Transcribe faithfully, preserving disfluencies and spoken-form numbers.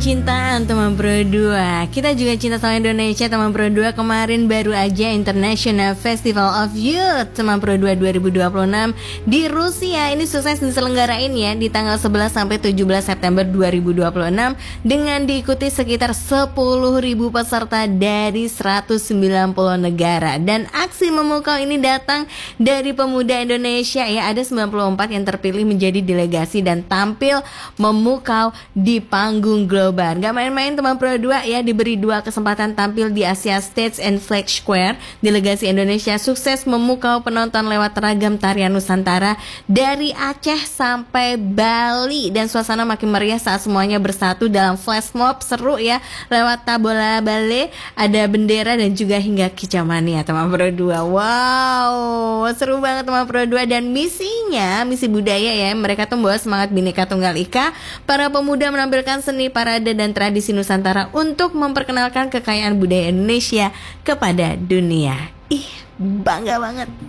percintaan teman Pro dua. Kita juga cinta sama Indonesia teman Pro dua. Kemarin baru aja International Festival of Youth teman Pro dua dua ribu dua puluh enam di Rusia. Ini sukses diselenggarain ya di tanggal sebelas sampai tujuh belas September dua ribu dua puluh enam dengan diikuti sekitar sepuluh ribu peserta dari seratus sembilan puluh negara. Dan aksi memukau ini datang dari pemuda Indonesia ya. Ada sembilan puluh empat yang terpilih menjadi delegasi dan tampil memukau di panggung global. Gak main-main teman Pro dua ya, diberi dua kesempatan tampil di Asia Stage and Flag Square. Delegasi Indonesia sukses memukau penonton lewat ragam tarian Nusantara dari Aceh sampai Bali. Dan suasana makin meriah saat semuanya bersatu dalam flash mob. Seru ya, lewat tabola bale, ada bendera dan juga hingga kicau mania teman Pro dua. Wow, seru banget teman Pro dua. Dan misinya, misi budaya ya, mereka tuh membawa semangat Bhinneka Tunggal Ika. Para pemuda menampilkan seni, parade dan tradisi Nusantara untuk memperkenalkan kekayaan budaya Indonesia kepada dunia. Ih, bangga banget.